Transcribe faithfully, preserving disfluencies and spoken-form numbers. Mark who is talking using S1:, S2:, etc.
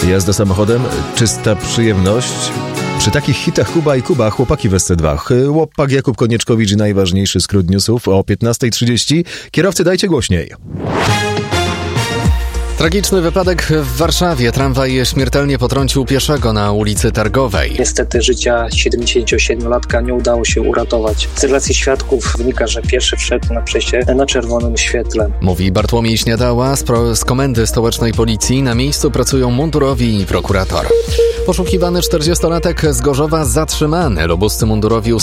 S1: Jazda samochodem, czysta przyjemność. Przy takich hitach Kuba i Kuba, chłopaki w S C dwa. Chłopak Jakub Konieczkowicz i najważniejszy skrót newsów o piętnasta trzydzieści. Kierowcy, dajcie głośniej.
S2: Tragiczny wypadek w Warszawie. Tramwaj śmiertelnie potrącił pieszego na ulicy Targowej.
S3: Niestety życia siedemdziesięciosiemniolatka nie udało się uratować. Z relacji świadków wynika, że pierwszy wszedł na przejście na czerwonym świetle.
S2: Mówi Bartłomiej Śniadała z, pro, z Komendy Stołecznej Policji. Na miejscu pracują mundurowi i prokurator. Poszukiwany czterdziestolatek z Gorzowa zatrzymany. Lobuscy mundurowi